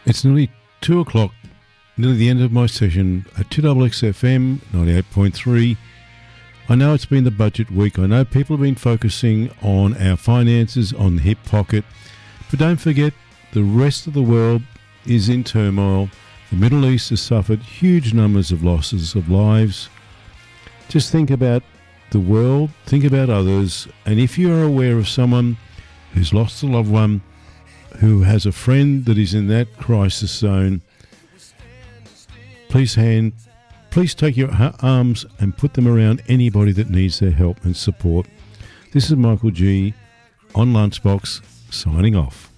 It's nearly 2 o'clock, nearly the end of my session at 2XXFM 98.3. I know it's been the budget week. I know people have been focusing on our finances, on the hip pocket. But don't forget, the rest of the world is in turmoil. The Middle East has suffered huge numbers of losses of lives. Just think about the world, think about others, and if you are aware of someone who's lost a loved one, who has a friend that is in that crisis zone, please take your arms and put them around anybody that needs their help and support. This is Michael G on Lunchbox, signing off.